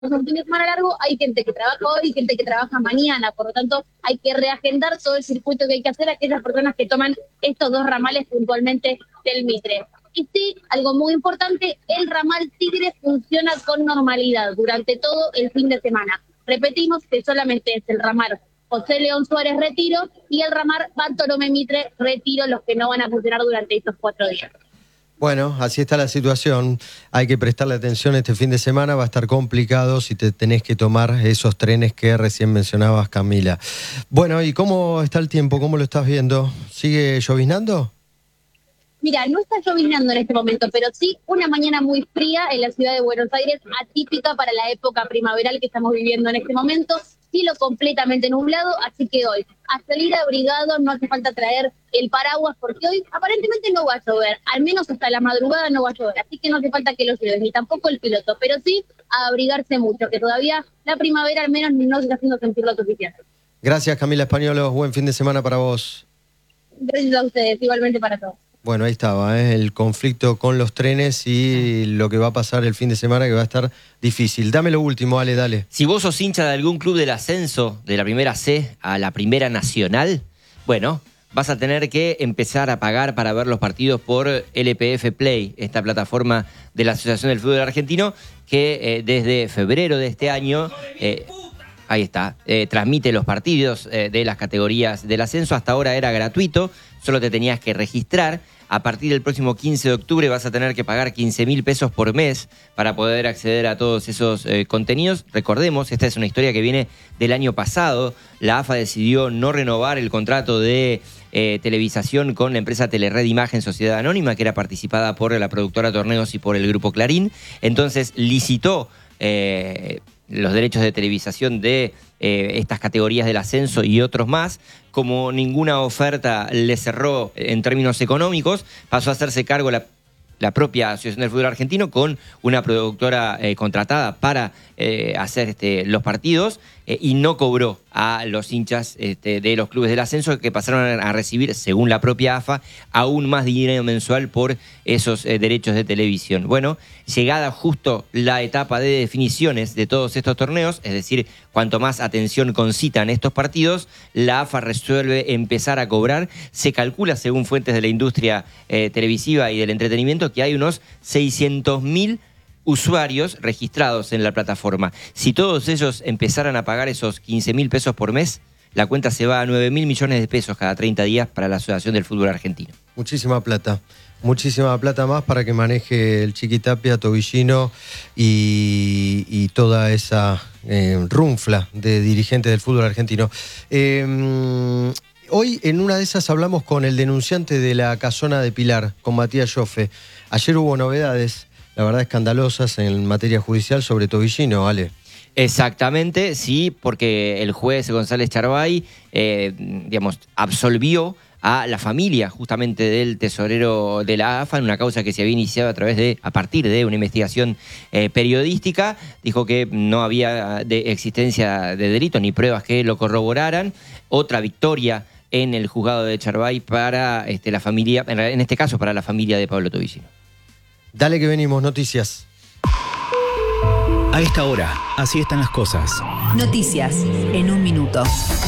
es un fin de semana largo, hay gente que trabaja hoy y gente que trabaja mañana, por lo tanto hay que reagendar todo el circuito que hay que hacer a aquellas personas que toman estos dos ramales puntualmente del Mitre. Y sí, algo muy importante, el ramal Tigre funciona con normalidad durante todo el fin de semana. Repetimos que solamente es el ramal José León Suárez Retiro y el ramal Bartolomé Mitre Retiro los que no van a funcionar durante estos 4 días. Bueno, así está la situación. Hay que prestarle atención este fin de semana. Va a estar complicado si te tenés que tomar esos trenes que recién mencionabas, Camila. Bueno, ¿y cómo está el tiempo? ¿Cómo lo estás viendo? ¿Sigue lloviznando? Mira, no está lloviznando en este momento, pero sí una mañana muy fría en la ciudad de Buenos Aires, atípica para la época primaveral que estamos viviendo en este momento. Cielo completamente nublado, así que hoy a salir abrigado, no hace falta traer el paraguas porque hoy aparentemente no va a llover, al menos hasta la madrugada no va a llover, así que no hace falta que lo lleves, ni tampoco el piloto, pero sí a abrigarse mucho, que todavía la primavera al menos no se está haciendo sentir lo suficiente. Gracias, Camila Españolo. Buen fin de semana para vos. Gracias a ustedes, igualmente para todos. Bueno, ahí estaba, el conflicto con los trenes y lo que va a pasar el fin de semana, que va a estar difícil. Dame lo último, Ale, dale. Si vos sos hincha de algún club del ascenso, de la primera C a la primera nacional, bueno, vas a tener que empezar a pagar para ver los partidos por LPF Play, esta plataforma de la Asociación del Fútbol Argentino, que desde febrero de este año... Ahí está, transmite los partidos de las categorías del ascenso. Hasta ahora era gratuito, solo te tenías que registrar. A partir del próximo 15 de octubre vas a tener que pagar 15.000 pesos por mes para poder acceder a todos esos contenidos. Recordemos, esta es una historia que viene del año pasado. La AFA decidió no renovar el contrato de televisación con la empresa Telered Imagen Sociedad Anónima, que era participada por la productora Torneos y por el Grupo Clarín. Entonces licitó los derechos de televisación de estas categorías del ascenso y otros más. Como ninguna oferta le cerró en términos económicos, pasó a hacerse cargo la propia Asociación del Fútbol Argentino con una productora contratada para hacer los partidos y no cobró a los hinchas de los clubes del ascenso, que pasaron a recibir, según la propia AFA, aún más dinero mensual por esos derechos de televisión. Bueno, llegada justo la etapa de definiciones de todos estos torneos, es decir, cuanto más atención concitan estos partidos, la AFA resuelve empezar a cobrar. Se calcula, según fuentes de la industria televisiva y del entretenimiento, que hay unos 600.000 usuarios registrados en la plataforma. Si todos ellos empezaran a pagar esos 15.000 pesos por mes, la cuenta se va a 9.000 millones de pesos cada 30 días para la Asociación del Fútbol Argentino. Muchísima plata más para que maneje el Chiquitapia, Tobillino y toda esa runfla de dirigentes del fútbol argentino. Hoy en una de esas hablamos con el denunciante de la casona de Pilar, con Matías Joffe. Ayer hubo novedades, la verdad, escandalosas en materia judicial sobre Tobillino, Ale. Exactamente, sí, porque el juez González Charbay, absolvió a la familia justamente del tesorero de la AFA en una causa que se había iniciado a partir de una investigación periodística. Dijo que no había existencia de delito ni pruebas que lo corroboraran. Otra victoria en el juzgado de Charbay para la familia, en este caso para la familia de Pablo Tobillino. Dale que venimos, noticias. A esta hora, así están las cosas. Noticias en un minuto.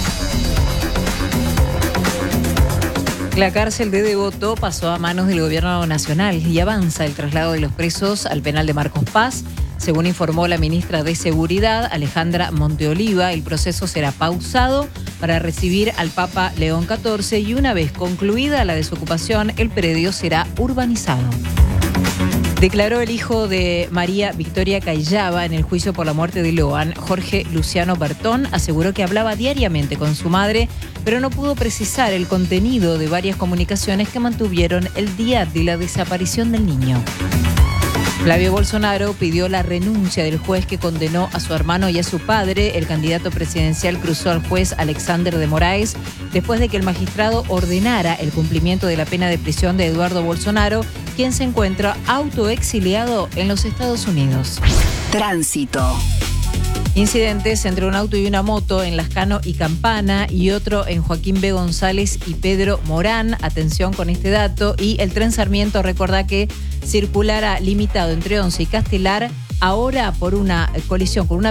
La cárcel de Devoto pasó a manos del gobierno nacional y avanza el traslado de los presos al penal de Marcos Paz. Según informó la ministra de Seguridad, Alejandra Monteoliva, el proceso será pausado para recibir al Papa León XIV y una vez concluida la desocupación, el predio será urbanizado. Declaró el hijo de María Victoria Cayaba en el juicio por la muerte de Loan. Jorge Luciano Bertón aseguró que hablaba diariamente con su madre, pero no pudo precisar el contenido de varias comunicaciones que mantuvieron el día de la desaparición del niño. Flavio Bolsonaro pidió la renuncia del juez que condenó a su hermano y a su padre. El candidato presidencial cruzó al juez Alexander de Moraes después de que el magistrado ordenara el cumplimiento de la pena de prisión de Eduardo Bolsonaro, quien se encuentra autoexiliado en los Estados Unidos. Tránsito. Incidentes entre un auto y una moto en Lascano y Campana y otro en Joaquín B. González y Pedro Morán. Atención con este dato. Y el tren Sarmiento, recordá que circulará limitado entre Once y Castelar ahora por una colisión con una